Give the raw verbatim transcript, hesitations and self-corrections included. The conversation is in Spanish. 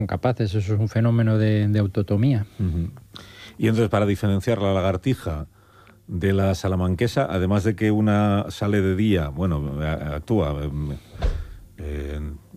capaces, eso es un fenómeno de, de autotomía. Uh-huh. Y entonces, para diferenciar la lagartija de la salamanquesa, además de que una sale de día, bueno, actúa... Eh,